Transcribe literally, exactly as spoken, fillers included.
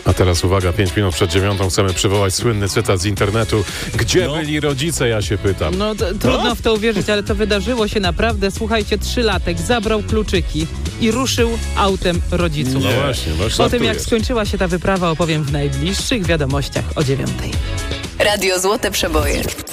A teraz uwaga, pięć minut przed dziewiątą chcemy przywołać słynny cytat z internetu. Gdzie No. byli rodzice, ja się pytam. No to, trudno w to uwierzyć, ale to wydarzyło się naprawdę. Słuchajcie, trzylatek zabrał kluczyki i ruszył autem rodziców. No właśnie, no O tym, żartujesz. jak skończyła się ta wyprawa, opowiem w najbliższych wiadomościach o dziewiątej. Radio Złote Przeboje.